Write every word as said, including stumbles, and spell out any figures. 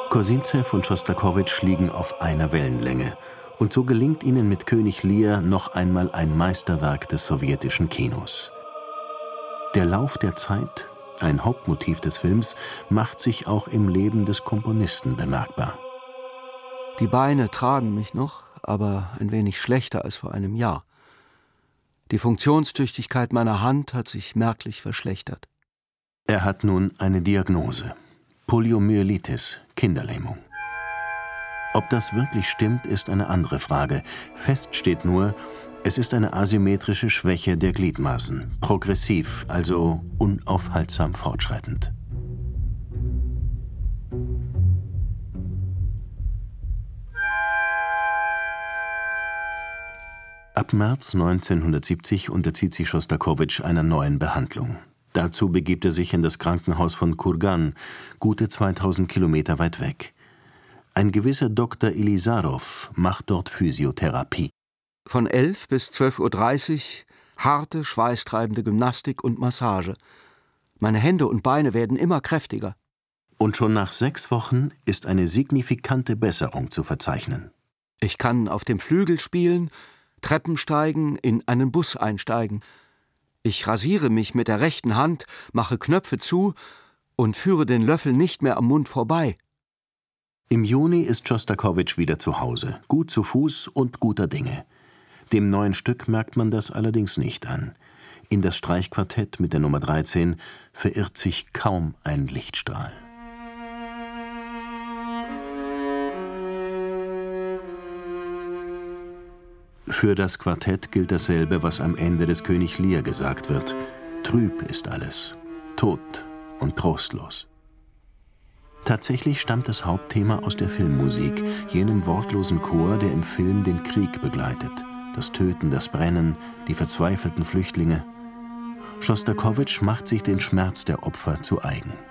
Kosintsew und Schostakowitsch liegen auf einer Wellenlänge. Und so gelingt ihnen mit König Lear noch einmal ein Meisterwerk des sowjetischen Kinos. Der Lauf der Zeit, ein Hauptmotiv des Films, macht sich auch im Leben des Komponisten bemerkbar. Die Beine tragen mich noch, aber ein wenig schlechter als vor einem Jahr. Die Funktionstüchtigkeit meiner Hand hat sich merklich verschlechtert. Er hat nun eine Diagnose: Poliomyelitis, Kinderlähmung. Ob das wirklich stimmt, ist eine andere Frage. Fest steht nur, es ist eine asymmetrische Schwäche der Gliedmaßen, progressiv, also unaufhaltsam fortschreitend. Ab März neunzehnhundertsiebzig unterzieht sich Schostakowitsch einer neuen Behandlung. Dazu begibt er sich in das Krankenhaus von Kurgan, gute zweitausend Kilometer weit weg. Ein gewisser Doktor Elisarow macht dort Physiotherapie. Von elf bis zwölf Uhr dreißig harte, schweißtreibende Gymnastik und Massage. Meine Hände und Beine werden immer kräftiger. Und schon nach sechs Wochen ist eine signifikante Besserung zu verzeichnen. Ich kann auf dem Flügel spielen, Treppen steigen, in einen Bus einsteigen. Ich rasiere mich mit der rechten Hand, mache Knöpfe zu und führe den Löffel nicht mehr am Mund vorbei. Im Juni ist Schostakowitsch wieder zu Hause, gut zu Fuß und guter Dinge. Dem neuen Stück merkt man das allerdings nicht an. In das Streichquartett mit der Nummer dreizehn verirrt sich kaum ein Lichtstrahl. Für das Quartett gilt dasselbe, was am Ende des König Lear gesagt wird: Trüb ist alles, tot und trostlos. Tatsächlich stammt das Hauptthema aus der Filmmusik, jenem wortlosen Chor, der im Film den Krieg begleitet. Das Töten, das Brennen, die verzweifelten Flüchtlinge. Schostakowitsch macht sich den Schmerz der Opfer zu eigen.